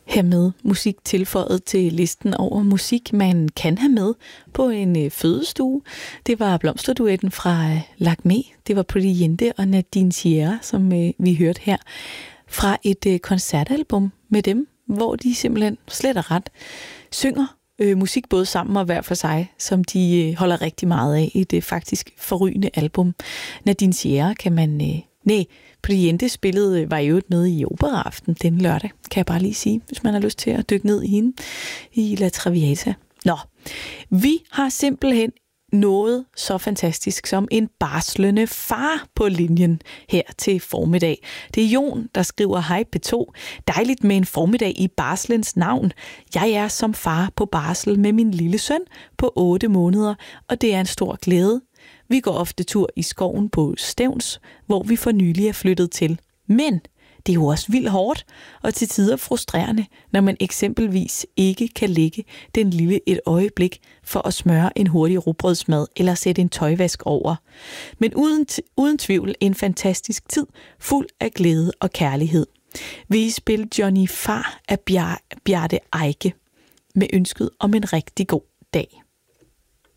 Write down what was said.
Hermed musik tilføjet til listen over musik, man kan have med på en fødestue. Det var blomsterduetten fra Lakmé. Det var Pretty Jente og Nadine Sierra, som vi hørte her. Fra et koncertalbum med dem, hvor de simpelthen slet og ret synger musik både sammen og hver for sig, som de holder rigtig meget af. Et faktisk forrygende album. Nadine Sierra kan man... Pretty Jente spillede var jo med i Operaaften den lørdag, kan jeg bare lige sige, hvis man har lyst til at dykke ned i hende i La Traviata. Nå, vi har simpelthen noget så fantastisk som en barslende far på linjen her til formiddag. Det er Jon, der skriver: Hej P2. Dejligt med en formiddag i barslens navn. Jeg er som far på barsel med min lille søn på 8 måneder, og det er en stor glæde. Vi går ofte tur i skoven på Stevns, hvor vi for nylig er flyttet til. Men det er jo også vildt hårdt og til tider frustrerende, når man eksempelvis ikke kan ligge den lille et øjeblik for at smøre en hurtig rugbrødsmad eller sætte en tøjvask over. Men uden tvivl en fantastisk tid, fuld af glæde og kærlighed. Vil I spille Johnny Far af Bjarte Eike med ønsket om en rigtig god dag.